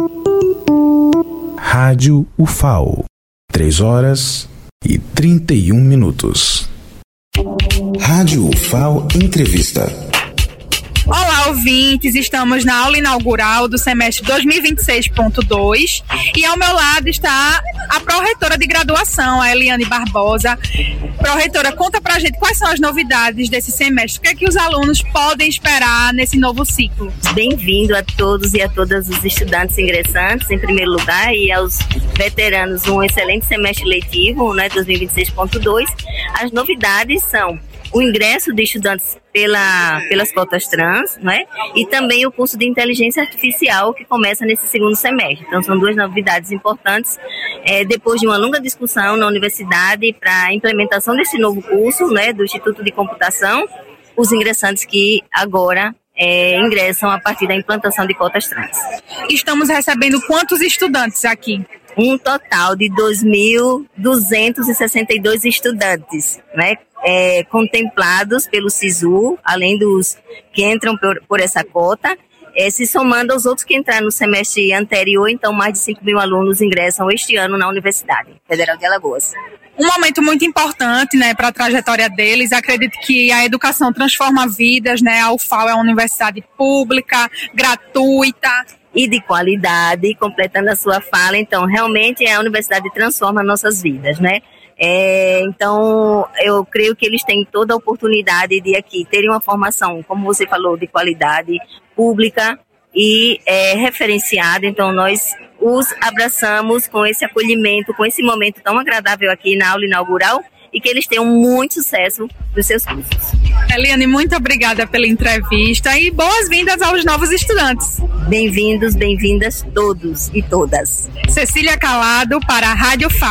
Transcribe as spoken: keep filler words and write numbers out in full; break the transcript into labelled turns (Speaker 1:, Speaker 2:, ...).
Speaker 1: Rádio U F A O, três horas e trinta e um minutos. Rádio U F A O Entrevista.
Speaker 2: Olá, ouvintes, estamos na aula inaugural do semestre dois mil e vinte e seis ponto dois e ao meu lado está a pró-reitora de graduação, a Eliane Barbosa. Pró-reitora, conta pra gente quais são as novidades desse semestre, o que é que os alunos podem esperar nesse novo ciclo?
Speaker 3: Bem-vindo a todos e a todas os estudantes ingressantes, em primeiro lugar, e aos veteranos, um excelente semestre letivo, né, dois mil e vinte e seis ponto dois. As novidades são o ingresso de estudantes pela, pelas cotas trans, né? E também o curso de inteligência artificial que começa nesse segundo semestre. Então são duas novidades importantes, é, depois de uma longa discussão na universidade para a implementação desse novo curso, né, do Instituto de Computação, os ingressantes que agora é, ingressam a partir da implantação de cotas trans.
Speaker 2: Estamos recebendo quantos estudantes aqui?
Speaker 3: Um total de dois mil duzentos e sessenta e dois estudantes, né? É, contemplados pelo SISU, além dos que entram por, por essa cota, é, se somando aos outros que entraram no semestre anterior. Então mais de cinco mil alunos ingressam este ano na Universidade Federal de Alagoas.
Speaker 2: Um momento muito importante, né, para a trajetória deles. Acredito que a educação transforma vidas, né? A U F A O é uma universidade pública, gratuita
Speaker 3: e de qualidade, completando a sua fala. Então realmente a universidade transforma nossas vidas, né? É, então, eu creio que eles têm toda a oportunidade de aqui terem uma formação, como você falou, de qualidade pública e é, referenciada. Então, nós os abraçamos com esse acolhimento, com esse momento tão agradável aqui na aula inaugural e que eles tenham muito sucesso nos seus cursos.
Speaker 2: Eliane, muito obrigada pela entrevista e boas-vindas aos novos estudantes.
Speaker 3: Bem-vindos, bem-vindas todos e todas.
Speaker 2: Cecília Calado para a Rádio F A O.